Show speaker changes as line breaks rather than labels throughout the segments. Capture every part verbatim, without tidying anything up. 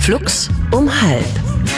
Flux um halb.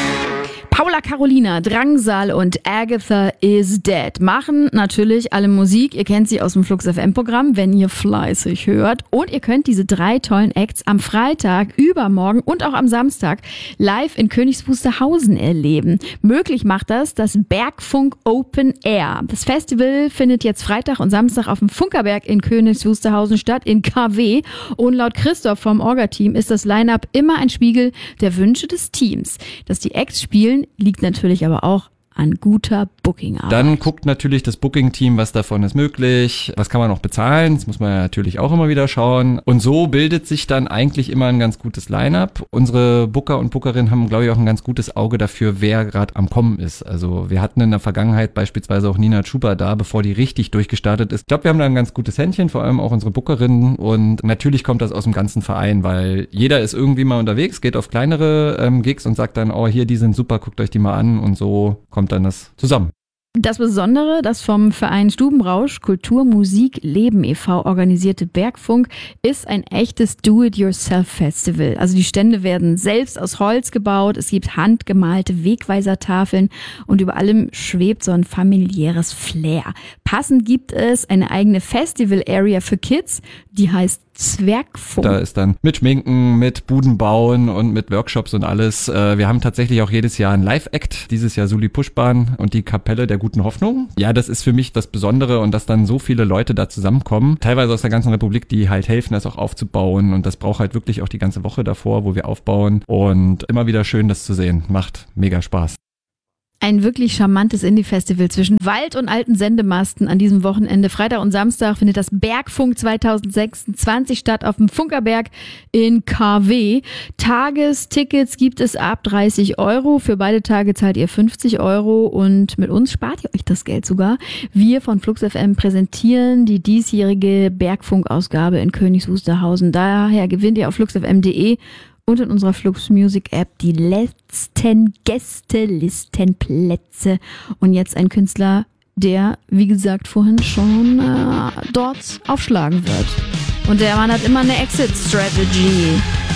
Paula Carolina, Drangsal und Agatha is Dead machen natürlich alle Musik. Ihr kennt sie aus dem Flux F M-Programm, wenn ihr fleißig hört. Und ihr könnt diese drei tollen Acts am Freitag, übermorgen und auch am Samstag live in Königs Wusterhausen erleben. Möglich macht das das Bergfunk Open Air. Das Festival findet jetzt Freitag und Samstag auf dem Funkerberg in Königs Wusterhausen statt, in K W. Und laut Christoph vom Orga-Team ist das Line-Up immer ein Spiegel der Wünsche des Teams. Dass die Acts spielen, liegt natürlich aber auch an guter Booking-Arbeit.
Dann guckt natürlich das Booking-Team, was davon ist möglich, was kann man noch bezahlen, das muss man ja natürlich auch immer wieder schauen. Und so bildet sich dann eigentlich immer ein ganz gutes Line-Up. Unsere Booker und Bookerinnen haben, glaube ich, auch ein ganz gutes Auge dafür, wer gerade am Kommen ist. Also wir hatten in der Vergangenheit beispielsweise auch Nina Chuba da, bevor die richtig durchgestartet ist. Ich glaube, wir haben da ein ganz gutes Händchen, vor allem auch unsere Bookerinnen. Und natürlich kommt das aus dem ganzen Verein, weil jeder ist irgendwie mal unterwegs, geht auf kleinere ähm, Gigs und sagt dann, oh, hier, die sind super, guckt euch die mal an. Und so kommt dann das zusammen.
Das Besondere, das vom Verein Stubenrausch Kultur, Musik, Leben e V organisierte Bergfunk ist ein echtes Do-it-yourself-Festival. Also die Stände werden selbst aus Holz gebaut, es gibt handgemalte Wegweisertafeln und über allem schwebt so ein familiäres Flair. Passend gibt es eine eigene Festival-Area für Kids, die heißt Zwergfunk.
Da ist dann mit Schminken, mit Buden bauen und mit Workshops und alles. Wir haben tatsächlich auch jedes Jahr einen Live-Act. Dieses Jahr Suli Puschbahn und die Kapelle der guten Hoffnung. Ja, das ist für mich das Besondere und dass dann so viele Leute da zusammenkommen. Teilweise aus der ganzen Republik, die halt helfen, das auch aufzubauen. Und das braucht halt wirklich auch die ganze Woche davor, wo wir aufbauen. Und immer wieder schön, das zu sehen. Macht mega Spaß.
Ein wirklich charmantes Indie-Festival zwischen Wald und alten Sendemasten an diesem Wochenende. Freitag und Samstag findet das Bergfunk zwanzig sechsundzwanzig statt auf dem Funkerberg in K W. Tagestickets gibt es ab dreißig Euro. Für beide Tage zahlt ihr fünfzig Euro und mit uns spart ihr euch das Geld sogar. Wir von Flux F M präsentieren die diesjährige Bergfunk-Ausgabe in Königs Wusterhausen. Daher gewinnt ihr auf flux f m punkt de und in unserer Flux Music App die letzten Gästelistenplätze. Und jetzt ein Künstler, der, wie gesagt, vorhin schon äh, dort aufschlagen wird. Und der Mann hat immer eine Exit-Strategy.